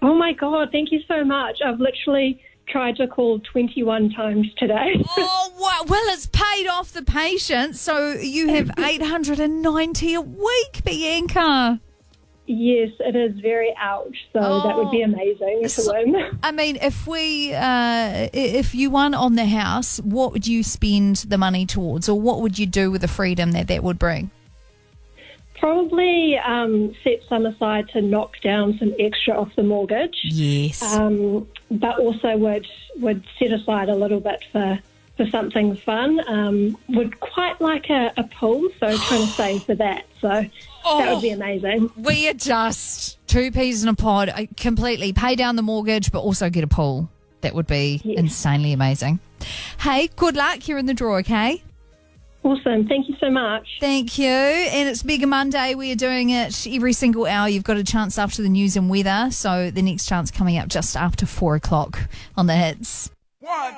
Oh, my God. Thank you so much. I've literally tried to call 21 times today. Oh, wow. Well, it's paid off the patience. So you have 890 a week, Bianca. Yes, it is very ouch. So that would be amazing to win. I mean, if you won on the house, what would you spend the money towards, or what would you do with the freedom that would bring? Probably set some aside to knock down some extra off the mortgage. Yes. But also would set aside a little bit for something fun. Would quite like a pool, so trying to save for that. So that would be amazing. We are just two peas in a pod. I completely pay down the mortgage, but also get a pool. That would be insanely amazing. Hey, good luck. You're in the draw, okay? Awesome. Thank you so much. Thank you. And it's Mega Monday. We are doing it every single hour. You've got a chance after the news and weather. So the next chance coming up just after 4 o'clock on the hits.